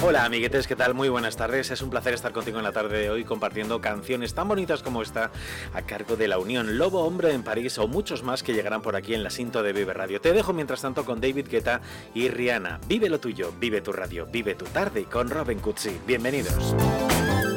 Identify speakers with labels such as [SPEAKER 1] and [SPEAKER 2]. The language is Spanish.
[SPEAKER 1] Hola amiguetes, ¿qué tal? Muy buenas tardes, es un placer estar contigo en la tarde de hoy compartiendo canciones tan bonitas como esta a cargo de La Unión, Lobo Hombre en París o muchos más que llegarán por aquí en la Sinto de Vive Radio. Te dejo mientras tanto con David Guetta y Rihanna. Vive lo tuyo, vive tu radio, vive tu tarde con Robin Cutsi. Bienvenidos.